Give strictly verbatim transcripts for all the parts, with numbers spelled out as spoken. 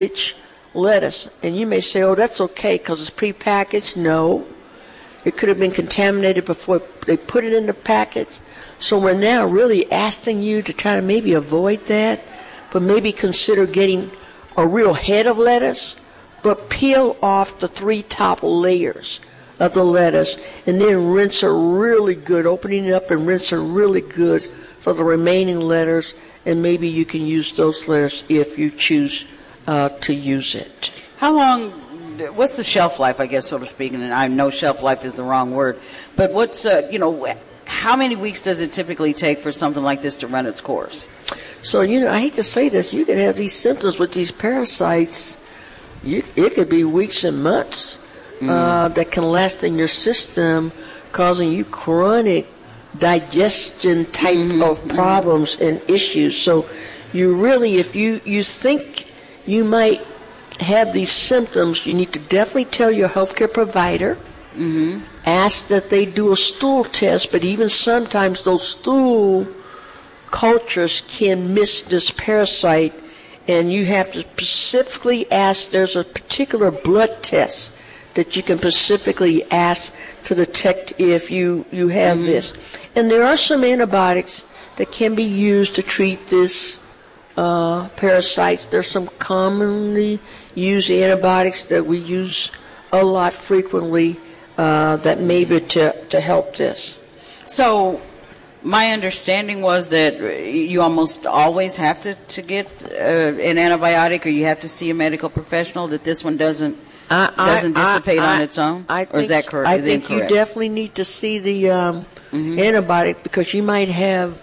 lettuce. And you may say, oh, that's okay because it's prepackaged. No. It could have been contaminated before they put it in the package. So we're now really asking you to try to maybe avoid that, but maybe consider getting a real head of lettuce, but peel off the three top layers of the lettuce and then rinse it really good, opening it up and rinse it really good for the remaining lettuce, and maybe you can use those lettuce if you choose uh, to use it. How long, what's the shelf life, I guess, so to speak, and I know shelf life is the wrong word, but what's, uh, you know, how many weeks does it typically take for something like this to run its course? So, you know, I hate to say this, you can have these symptoms with these parasites. You, it could be weeks and months mm. uh, that can last in your system, causing you chronic digestion type mm-hmm. of problems mm-hmm. and issues. So you really, if you, you think you might have these symptoms, you need to definitely tell your healthcare provider. Mm-hmm. Ask that they do a stool test, but even sometimes those stool cultures can miss this parasite, and you have to specifically ask. There's a particular blood test that you can specifically ask to detect if you, you have mm-hmm. this. And there are some antibiotics that can be used to treat this uh, parasites. There's some commonly used antibiotics that we use a lot frequently uh, that may be to, to help this. So my understanding was that you almost always have to, to get uh, an antibiotic, or you have to see a medical professional, that this one doesn't I, doesn't I, dissipate I, on its own? I think, or is that correct? I is think incorrect? You definitely need to see the um, mm-hmm. antibiotic, because you might have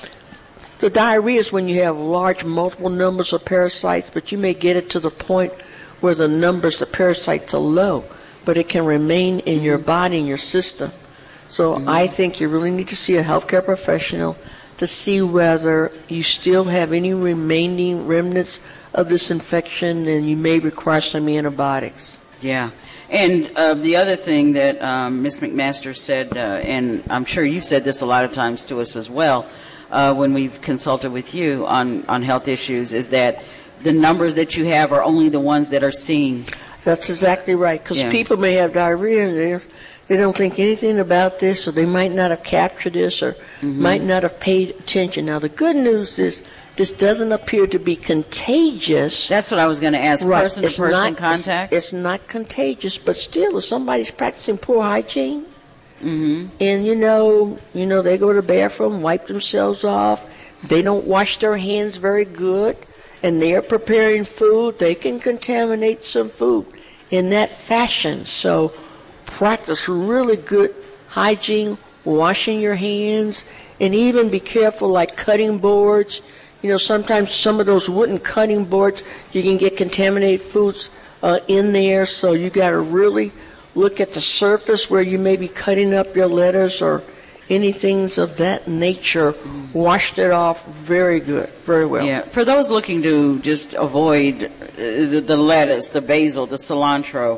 the diarrhea is when you have large multiple numbers of parasites, but you may get it to the point where the numbers of parasites are low, but it can remain in your body, in your system. So mm-hmm. I think you really need to see a healthcare professional to see whether you still have any remaining remnants of this infection, and you may require some antibiotics. Yeah. And uh, the other thing that um, Miz McMaster said, uh, and I'm sure you've said this a lot of times to us as well, uh, when we've consulted with you on, on health issues, is that the numbers that you have are only the ones that are seen. That's exactly right, because yeah. people may have diarrhea and they're They don't think anything about this, or they might not have captured this, or mm-hmm. might not have paid attention. Now, the good news is this doesn't appear to be contagious. That's what I was going to ask. Right. Person-to-person contact? It's, it's not contagious, but still, if somebody's practicing poor hygiene, mm-hmm. and, you know, you know, they go to the bathroom, wipe themselves off, they don't wash their hands very good, and they're preparing food, they can contaminate some food in that fashion. So practice really good hygiene, washing your hands, and even be careful, like cutting boards. You know, sometimes some of those wooden cutting boards, you can get contaminated foods uh, in there, so you got to really look at the surface where you may be cutting up your lettuce or anything of that nature. Washed it off very good, very well. Yeah. For those looking to just avoid uh, the, the lettuce, the basil, the cilantro,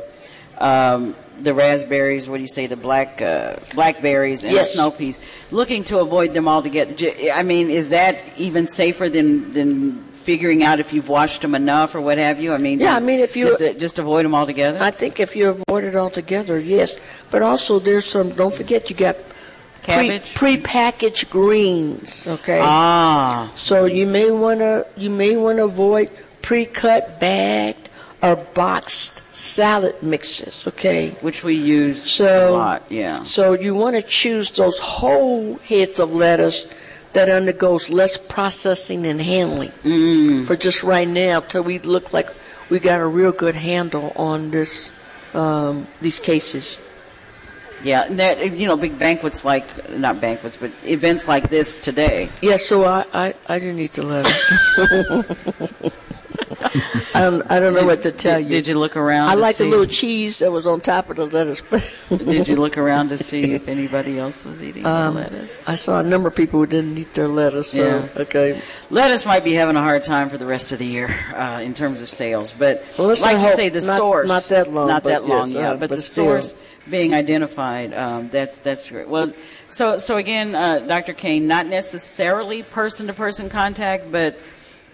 um, the raspberries, what do you say, the black uh, blackberries and yes. the snow peas, looking to avoid them altogether. I mean, is that even safer than than figuring out if you've washed them enough or what have you? I mean, yeah, I mean, if you just, just avoid them altogether. I think if you avoid it altogether, yes. But also, there's some. Don't forget, you got cabbage, pre, pre-packaged greens. Okay. Ah. So you may wanna you may wanna avoid pre-cut, bagged, or boxed salad mixes, okay? Which we use so, a lot, yeah. So you want to choose those whole heads of lettuce that undergoes less processing and handling mm. for just right now, till we look like we got a real good handle on this um, these cases. Yeah, and that, you know, big banquets like, not banquets, but events like this today. Yeah, so I, I, I didn't eat the lettuce. I don't, I don't know did, what to tell did, you. Did you look around? I to like see? the little cheese that was on top of the lettuce. Did you look around to see if anybody else was eating um, the lettuce? I saw a number of people who didn't eat their lettuce. So, yeah. okay. Lettuce might be having a hard time for the rest of the year uh, in terms of sales. But well, like you hope, say, the not, source. Not that long. Not that yes, long, yeah. Uh, but, but the still. source being identified, um, that's that's great. Well, so, so again, uh, Doctor Kane, not necessarily person-to-person contact, but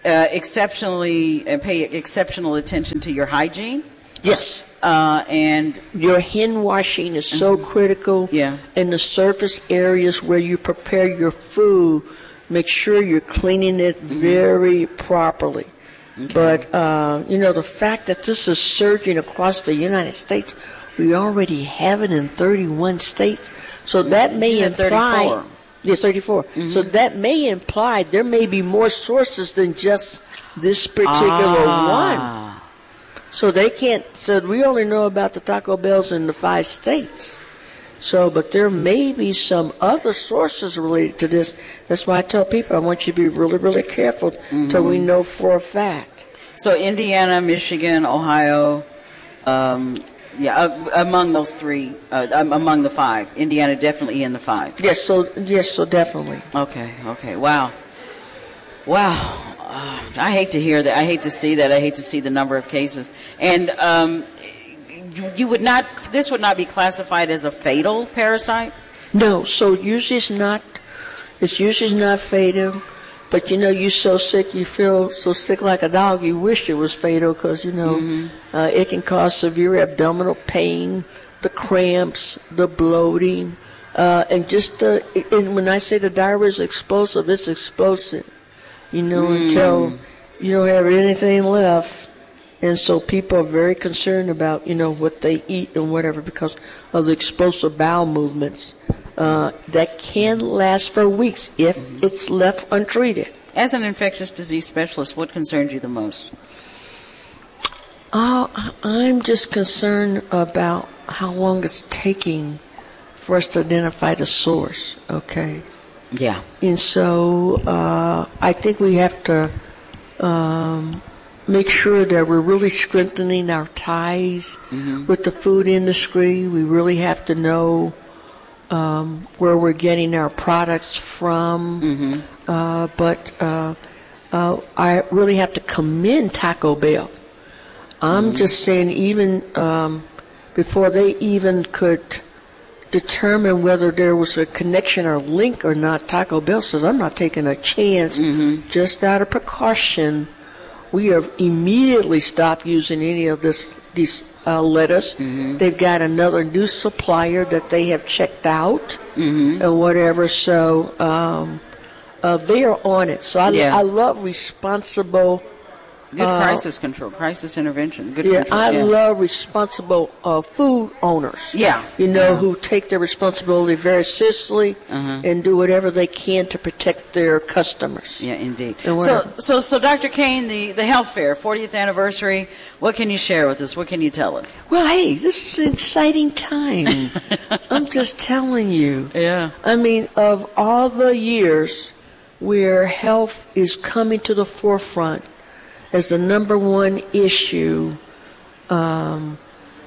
uh, exceptionally uh, pay exceptional attention to your hygiene. Yes. Uh, and your hand washing is so mm-hmm. critical. Yeah. In the surface areas where you prepare your food, make sure you're cleaning it mm-hmm. very properly. Okay. But, uh, you know, the fact that this is surging across the United States, we already have it in thirty-one states. So that may yeah, imply... thirty-four. Yeah, thirty-four. Mm-hmm. So that may imply there may be more sources than just this particular ah. one. So they can't... So we only know about the Taco Bells in the five states. So, but there may be some other sources related to this. That's why I tell people I want you to be really, really careful mm-hmm. till we know for a fact. So Indiana, Michigan, Ohio, um, yeah, uh, among those three, uh, among the five. Indiana definitely in the five. Yes, so yes, so definitely. Okay, okay, wow, wow. Uh, I hate to hear that. I hate to see that. I hate to see the number of cases. And um, you would not. This would not be classified as a fatal parasite. No. So usually it's not. It's usually not fatal. But you know, you're so sick, you feel so sick like a dog. You wish it was fatal because you know mm-hmm. uh, it can cause severe abdominal pain, the cramps, the bloating, uh, and just the. And when I say the diarrhea is explosive, it's explosive. You know, mm. until you don't have anything left. And so people are very concerned about, you know, what they eat and whatever because of the explosive bowel movements uh, that can last for weeks if mm-hmm. it's left untreated. As an infectious disease specialist, what concerns you the most? Uh, I'm just concerned about how long it's taking for us to identify the source, okay? Yeah. And so uh, I think we have to um, make sure that we're really strengthening our ties mm-hmm. with the food industry. We really have to know um, where we're getting our products from. Mm-hmm. Uh, but uh, uh, I really have to commend Taco Bell. I'm mm-hmm. just saying even um, before they even could determine whether there was a connection or link or not, Taco Bell says, I'm not taking a chance. Mm-hmm. Just out of precaution, we have immediately stopped using any of this these uh, lettuce. Mm-hmm. They've got another new supplier that they have checked out mm-hmm. and whatever. So um, uh, they are on it. So I, yeah. I love responsible Good uh, crisis control, crisis intervention. Good yeah, control. I yeah. love responsible uh, food owners. Yeah. You know, yeah. who take their responsibility very seriously uh-huh. and do whatever they can to protect their customers. Yeah, indeed. So, so, so, Doctor Kane, the, the health fair, fortieth anniversary, what can you share with us? What can you tell us? Well, hey, this is an exciting time. I'm just telling you. Yeah. I mean, of all the years where health is coming to the forefront, as the number one issue, um,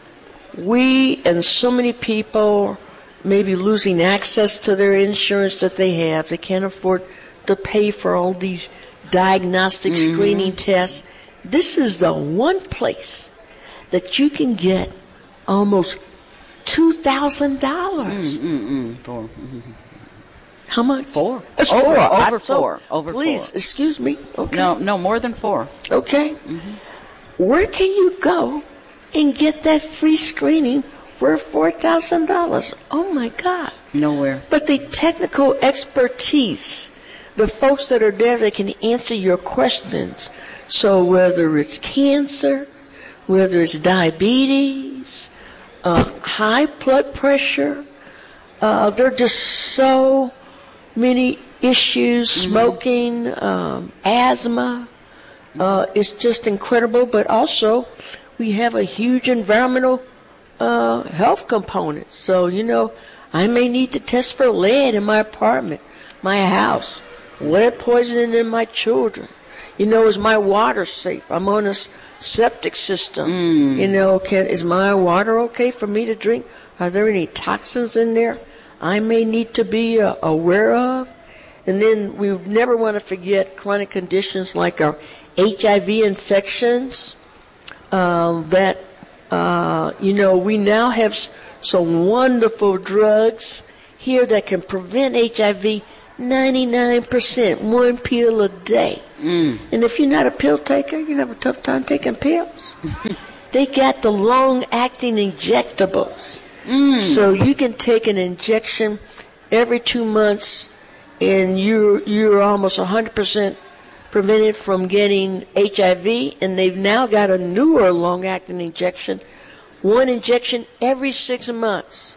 we and so many people may be losing access to their insurance that they have. They can't afford to pay for all these diagnostic mm-hmm. screening tests. This is the one place that you can get almost two thousand dollars. Mm-mm-mm. For, mm-hmm. How much? Four. It's over, four. Over so, four. Over please, four. excuse me. Okay. No, no, more than four. Okay. Mm-hmm. Where can you go and get that free screening for four thousand dollars? Oh, my God. Nowhere. But the technical expertise, the folks that are there that can answer your questions. So whether it's cancer, whether it's diabetes, uh, high blood pressure, uh, they're just so many issues, smoking, mm-hmm. um, asthma. Uh, it's just incredible. But also, we have a huge environmental uh, health component. So, you know, I may need to test for lead in my apartment, my house, lead poisoning in my children. You know, is my water safe? I'm on a septic system. Mm. You know, can is my water okay for me to drink? Are there any toxins in there I may need to be uh, aware of? And then we never want to forget chronic conditions like our H I V infections uh, that, uh, you know, we now have some wonderful drugs here that can prevent H I V ninety-nine percent, one pill a day. Mm. And if you're not a pill taker, you have a tough time taking pills. They got the long-acting injectables. Mm. So you can take an injection every two months, and you're, you're almost one hundred percent prevented from getting H I V. And they've now got a newer long-acting injection, one injection every six months.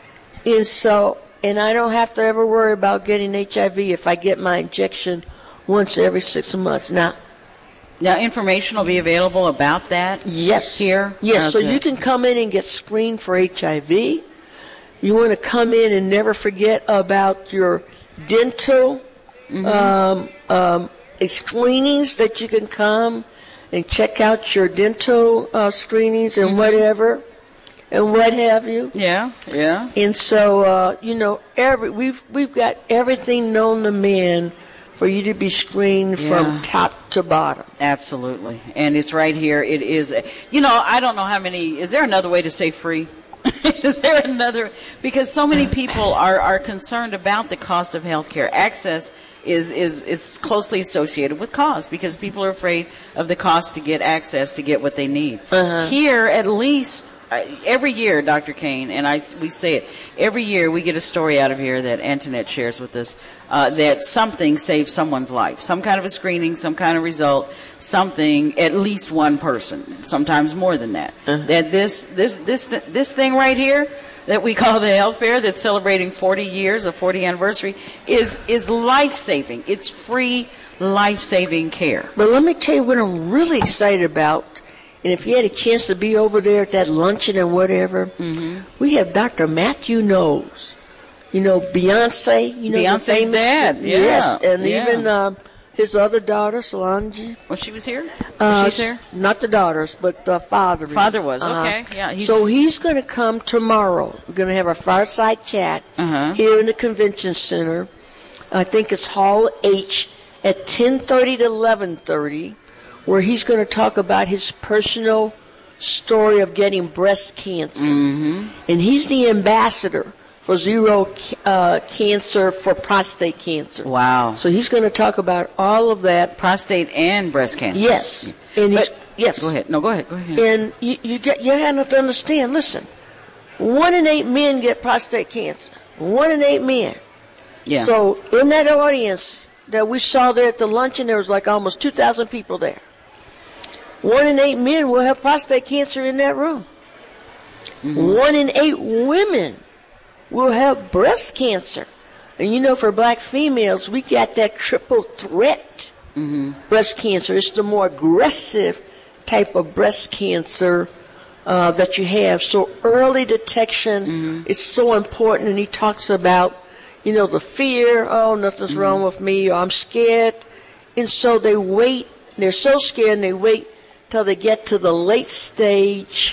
And so, and I don't have to ever worry about getting H I V if I get my injection once every six months. Now, Now, information will be available about that yes. here? Yes, so Okay. you can come in and get screened for H I V. You want to come in and never forget about your dental Mm-hmm. um, um, screenings that you can come and check out your dental uh, screenings and Mm-hmm. whatever and what have you. Yeah, yeah. And so, uh, you know, every we've we've got everything known to man for you to be screened Yeah. from top to bottom. Absolutely. And it's right here. It is, you know, I don't know how many, is there another way to say free? Is there another, because so many people are, are concerned about the cost of health care. Access is, is, is closely associated with cost because people are afraid of the cost to get access to get what they need. Uh-huh. Here, at least, uh, every year, Doctor Kane, and I, we say it, every year we get a story out of here that Antoinette shares with us, uh, that something saves someone's life. Some kind of a screening, some kind of result, something, at least one person, sometimes more than that. Uh-huh. That this, this, this, this thing right here that we call the health fair that's celebrating forty years, a forty anniversary, is, is life-saving. It's free, life-saving care. But let me tell you what I'm really excited about. And if you had a chance to be over there at that luncheon and whatever, Mm-hmm. we have Doctor Matthew Knowles. You know, Beyonce, you know, the Beyonce's famous, dad, yeah, yes, and yeah. even uh, his other daughter, Solange. Well, she was here? Uh, She's here? Not the daughters, but the father. is. Father was, Uh-huh. okay, yeah, he's- So he's going to come tomorrow. We're going to have a fireside chat Uh-huh. here in the convention center. I think it's Hall H at ten thirty to eleven thirty, where he's going to talk about his personal story of getting breast cancer. Mm-hmm. And he's the ambassador for zero uh, cancer for prostate cancer. Wow. So he's going to talk about all of that. Prostate and breast cancer. Yes. And he's, But- yes. Go ahead. No, go ahead. Go ahead. And you, you get you have to understand. Listen, one in eight men get prostate cancer. One in eight men. Yeah. So in that audience that we saw there at the luncheon, there was like almost two thousand people there. One in eight men will have prostate cancer in that room. Mm-hmm. One in eight women will have breast cancer. And you know, for black females, we got that triple threat Mm-hmm. breast cancer. It's the more aggressive type of breast cancer uh, that you have. So early detection Mm-hmm. is so important. And he talks about, you know, the fear, oh, nothing's Mm-hmm. wrong with me, or I'm scared. And so they wait. They're so scared, and they wait till they get to the late stage.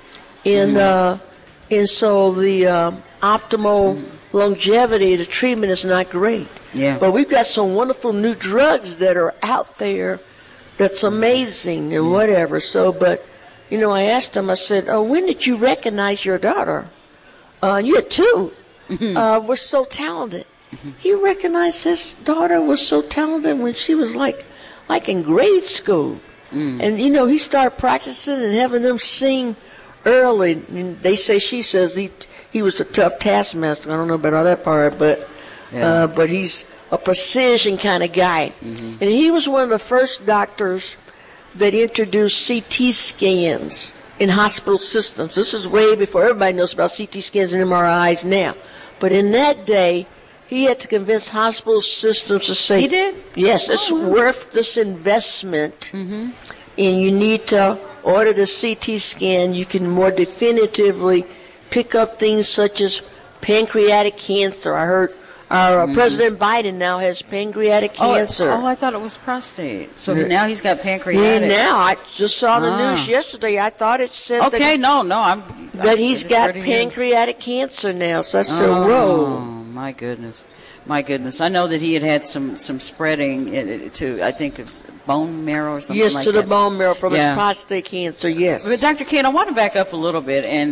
And, Mm-hmm. uh, and so the um, optimal longevity of the treatment is not great. Yeah. But we've got some wonderful new drugs that are out there that's amazing and whatever. So, but, you know, I asked him, I said, oh, when did you recognize your daughter? Uh, you had two. uh, were so talented. He recognized his daughter was so talented when she was like, like in grade school. And, you know, he started practicing and having them sing early. And they say, she says he he was a tough taskmaster. I don't know about all that part, but Yeah. uh, but he's a precision kind of guy. And he was one of the first doctors that introduced C T scans in hospital systems. This is way before everybody knows about C T scans and M R Is now. But in that day, he had to convince hospital systems to say, He did? yes, it's worth this investment, and you need to order the C T scan. You can more definitively pick up things such as pancreatic cancer. I heard our uh, President Biden now has pancreatic Oh, cancer. Oh, I thought it was prostate. So now he's got and pancreatic. now, I just saw the Ah. news yesterday. I thought it said Okay, that, no, no, I'm. that he's I- got it's already here. pancreatic cancer now. So I said, Oh, whoa. my goodness. My goodness. I know that he had had some, some spreading it- it to, I think, it's bone marrow or something Yes, like to the that. bone marrow from Yeah. his prostate cancer, yes. But Doctor Kane, I want to back up a little bit, and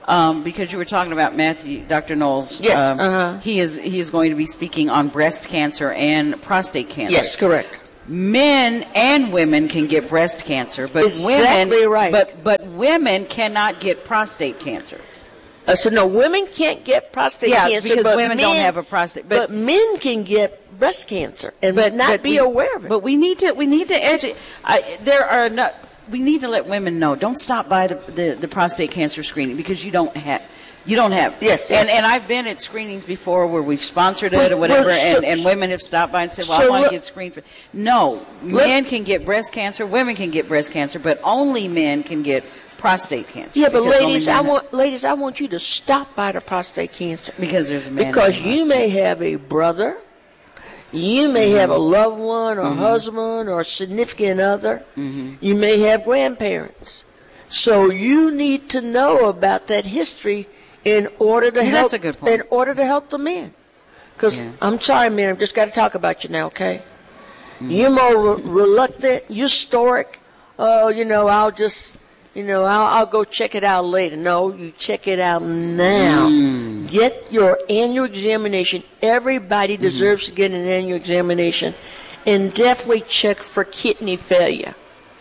um, because you were talking about Matthew, Doctor Knowles. Yes, um, uh-huh. he is he is going to be speaking on breast cancer and prostate cancer. Yes, correct. Men and women can get breast cancer, but Exactly women, right. but but women cannot get prostate cancer. Uh, so no, women can't get prostate Yeah, cancer, because but women men, don't have a prostate. But, But, men can get breast cancer and but not but be we, aware of it. But we need to we need to educate. There are not. We need to let women know. Don't stop by the, the, the prostate cancer screening because you don't have. You don't have. Yes, yes. And and I've been at screenings before where we've sponsored it But- or whatever, but so- and, and women have stopped by and said, well, so I want to look- get screened for. No, men can get breast cancer, women can get breast cancer, but only men can get prostate cancer. Yeah, but because only ladies, men I have- want ladies, I want you to stop by the prostate cancer Because there's a man. because in the you may have a brother, you may have a loved one or husband or significant other, you may have grandparents. So you need to know about that history in order to Yeah, help. that's a good point. In order to help the men, because Yeah. I'm sorry, man, I've just got to talk about you now, okay? You're more re- reluctant. You're stoic. Oh, you know, I'll just, you know, I'll, I'll go check it out later. No, you check it out now. Get your annual examination. Everybody deserves to get an annual examination, and definitely check for kidney failure.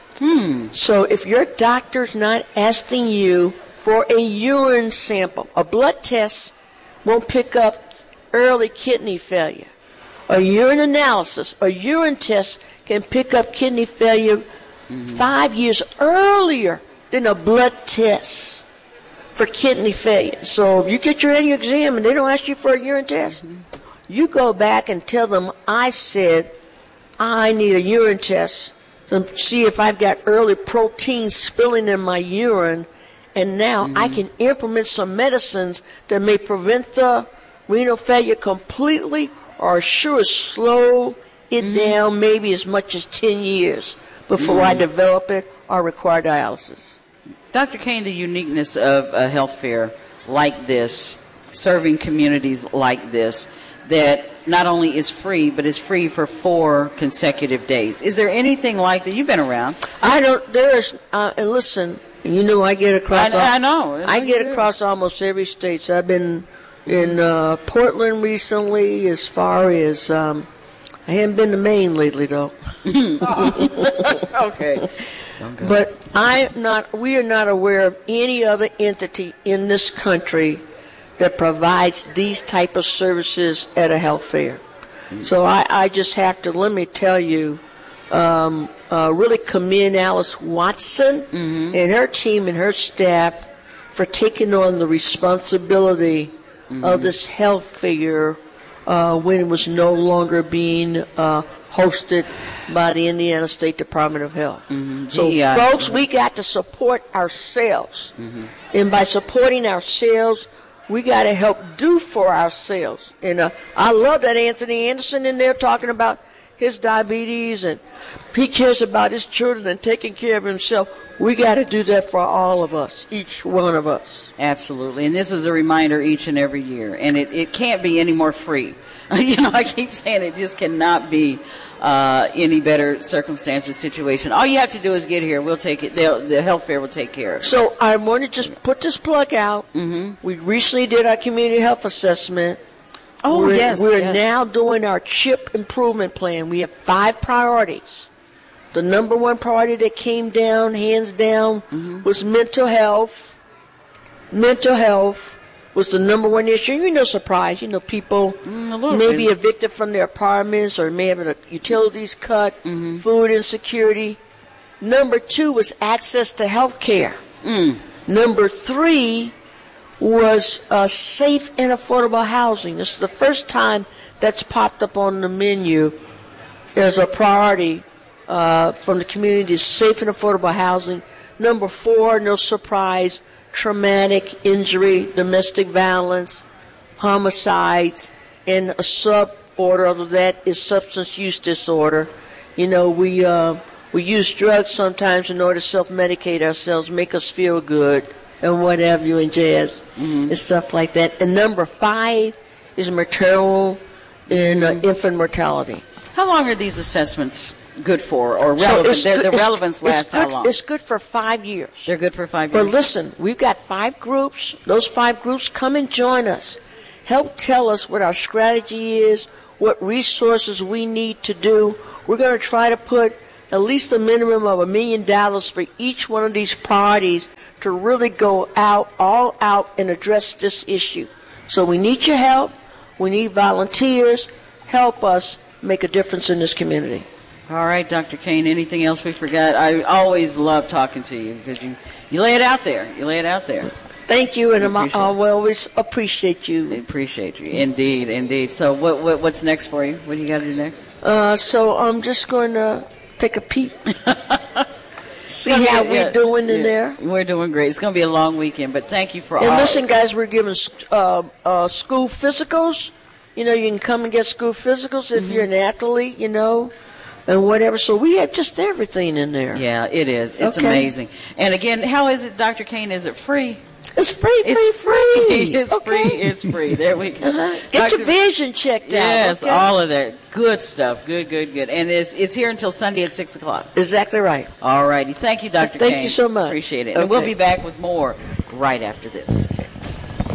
So if your doctor's not asking you for a urine sample, a blood test won't pick up early kidney failure. A urine analysis, a urine test can pick up kidney failure five years earlier than a blood test for kidney failure. So if you get your annual exam and they don't ask you for a urine test, you go back and tell them, I said I need a urine test to see if I've got early protein spilling in my urine, and now I can implement some medicines that may prevent the renal failure completely or sure slow it down maybe as much as ten years before I develop it or require dialysis. Doctor Kane, the uniqueness of a health fair like this, serving communities like this, that not only is free, but is free for four consecutive days. Is there anything like that? You've been around. I don't, there's, uh, and listen, you know I get across, I, all, I know. I get across almost every state. So I've been in uh, Portland recently, as far as, um, I haven't been to Maine lately though. Okay. But I'm not, we are not aware of any other entity in this country that provides these type of services at a health fair. So I, I just have to, let me tell you, um, uh, really commend Alice Watson and her team and her staff for taking on the responsibility of this health fair uh, when it was no longer being uh, hosted by the Indiana State Department of Health. So, Yeah. folks, we got to support ourselves. And by supporting ourselves, we got to help do for ourselves. And uh, I love that Anthony Anderson in there talking about his diabetes, and he cares about his children and taking care of himself. We got to do that for all of us, each one of us. Absolutely. And this is a reminder each and every year. And it, it can't be any more free. You know, I keep saying it just cannot be uh, any better circumstance or situation. All you have to do is get here. We'll take it. They'll, the health fair will take care of it. So I want to just put this plug out. Mm-hmm. We recently did our community health assessment. Oh, we're, yes. We're yes. now doing our CHIP improvement plan. We have five priorities. The number one priority that came down, hands down, Mm-hmm. was mental health. Mental health was the number one issue. You're no surprise. You know, people Mm, a little may bit. be evicted from their apartments or may have their utilities cut, Mm-hmm. food insecurity. Number two was access to health care. Mm. Number three was uh, safe and affordable housing. This is the first time that's popped up on the menu as a priority uh, from the community, safe and affordable housing. Number four, no surprise, traumatic injury, domestic violence, homicides, and a sub-order of that is substance use disorder. You know, we uh, we use drugs sometimes in order to self-medicate ourselves, make us feel good, and what have you, and jazz, Mm-hmm. and stuff like that. And number five is maternal and uh, infant mortality. How long are these assessments good for, or So relevant? it's Their good- the it's- relevance it's lasts how good- long? It's good for five years. They're good for five But years. listen, we've got five groups. Those five groups, come and join us. Help tell us what our strategy is, what resources we need to do. We're going to try to put at least a minimum of a million dollars for each one of these parties to really go out, all out, and address this issue. So we need your help. We need volunteers. Help us make a difference in this community. All right, Doctor Kane, anything else we forgot? I always love talking to you because you, you lay it out there. You lay it out there. Thank you, and We I appreciate I it. will always appreciate I you. appreciate you. Indeed, indeed. So what, what what's next for you? What do you got to do next? Uh, so I'm just going to take a peek, see Okay, how we're yeah, doing in yeah. there. We're doing great. It's going to be a long weekend, but thank you for And all. listen, guys, we're giving uh, uh, school physicals. You know, you can come and get school physicals if you're an athlete, you know, and whatever. So we have just everything in there. Yeah, it is. It's Okay. amazing. And again, how is it, Doctor Kane? Is it free? It's free, free, It's free. It's Okay. free. It's free. There we go. Uh-huh. Get Doctor your vision checked Yes, out. okay? all of that. Good stuff. Good, good, good. And it's it's here until Sunday at six o'clock. Exactly right. All righty. Thank you, Doctor Thank Kane. you so much. Appreciate it. And we'll Okay. be back with more right after this.